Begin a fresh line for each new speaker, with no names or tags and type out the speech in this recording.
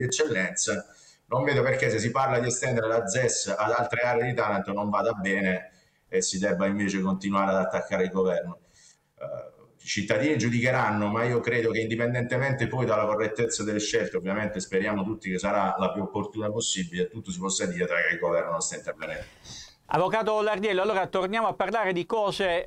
di eccellenza, non vedo perché se si parla di estendere la ZES ad altre aree di Taranto non vada bene e si debba invece continuare ad attaccare il governo. I cittadini giudicheranno, ma io credo che indipendentemente poi dalla correttezza delle scelte, ovviamente speriamo tutti che sarà la più opportuna possibile, tutto si possa dire che il governo non sta intervenendo.
Avvocato Lardiello, allora torniamo a parlare di cose